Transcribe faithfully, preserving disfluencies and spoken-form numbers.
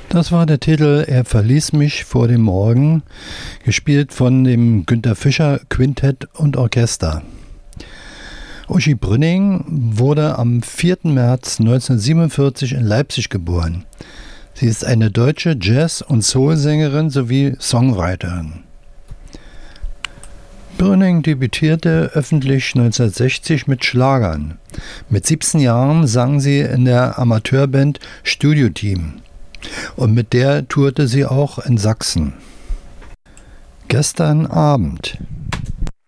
Das war der Titel »Er verließ mich vor dem Morgen«, gespielt von dem Günter Fischer Quintett und Orchester. Uschi Brünning wurde am vierten März neunzehnhundertsiebenundvierzig in Leipzig geboren. Sie ist eine deutsche Jazz- und Soul-Sängerin sowie Songwriterin. Brünning debütierte öffentlich neunzehnhundertsechzig mit Schlagern. Mit siebzehn Jahren sang sie in der Amateurband Studio Team. Und mit der tourte sie auch in Sachsen. Gestern Abend.